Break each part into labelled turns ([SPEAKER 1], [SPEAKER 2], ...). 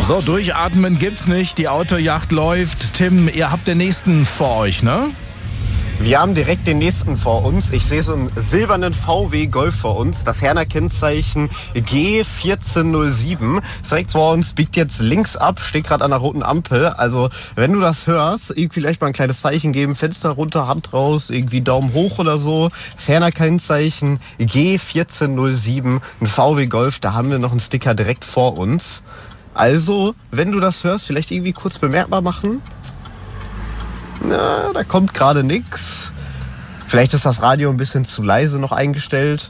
[SPEAKER 1] So, durchatmen gibt's nicht. Die Autojacht läuft. Tim, ihr habt den nächsten vor euch, ne?
[SPEAKER 2] Wir haben direkt den nächsten vor uns. Ich sehe so einen silbernen VW Golf vor uns. Das Herner Kennzeichen G1407. Direkt vor uns, biegt jetzt links ab, steht gerade an der roten Ampel. Also, wenn du das hörst, irgendwie vielleicht mal ein kleines Zeichen geben, Fenster runter, Hand raus, irgendwie Daumen hoch oder so. Das Herner Kennzeichen G1407, ein VW Golf, da haben wir noch einen Sticker direkt vor uns. Also, wenn du das hörst, vielleicht irgendwie kurz bemerkbar machen. Na, da kommt gerade nix. Vielleicht ist das Radio ein bisschen zu leise noch eingestellt.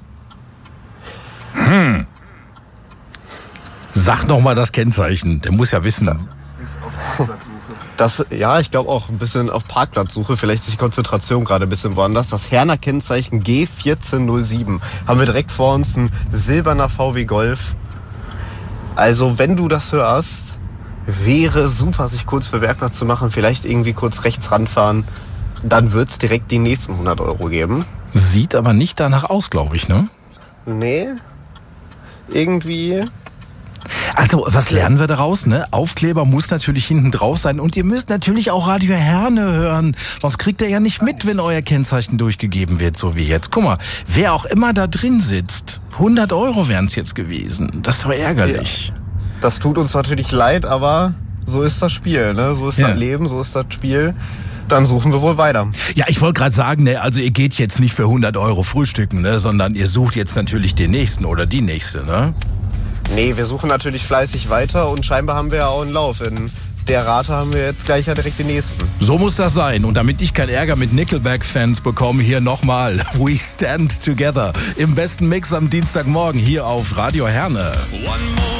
[SPEAKER 1] Sag noch mal das Kennzeichen. Der muss ja wissen.
[SPEAKER 3] Ist auf Parkplatzsuche.
[SPEAKER 2] Ja, ich glaube auch ein bisschen auf Parkplatzsuche. Vielleicht ist die Konzentration gerade ein bisschen woanders. Das Herner Kennzeichen G1407. Haben wir direkt vor uns ein silberner VW Golf. Also, wenn du das hörst, wäre super, sich kurz bemerkbar zu machen, vielleicht irgendwie kurz rechts ranfahren, dann wird es direkt die nächsten 100 Euro geben.
[SPEAKER 1] Sieht aber nicht danach aus, glaube ich, ne?
[SPEAKER 2] Nee, irgendwie.
[SPEAKER 1] Also, was lernen wir daraus, ne? Aufkleber muss natürlich hinten drauf sein und ihr müsst natürlich auch Radio Herne hören, sonst kriegt ihr ja nicht mit, wenn euer Kennzeichen durchgegeben wird, so wie jetzt. Guck mal, wer auch immer da drin sitzt, 100 Euro wären es jetzt gewesen. Das ist doch ärgerlich.
[SPEAKER 2] Ja. Das tut uns natürlich leid, aber so ist das Spiel, ne? So ist das Leben, so ist das Spiel. Dann suchen wir wohl weiter.
[SPEAKER 1] Ja, ich wollte gerade sagen, ne, also ihr geht jetzt nicht für 100 Euro frühstücken, ne, sondern ihr sucht jetzt natürlich den nächsten oder die nächste, ne?
[SPEAKER 2] Nee, wir suchen natürlich fleißig weiter und scheinbar haben wir ja auch einen Lauf. In der Rate haben wir jetzt gleich ja direkt den nächsten.
[SPEAKER 1] So muss das sein. Und damit ich keinen Ärger mit Nickelback-Fans bekomme, hier nochmal We Stand Together im besten Mix am Dienstagmorgen hier auf Radio Herne.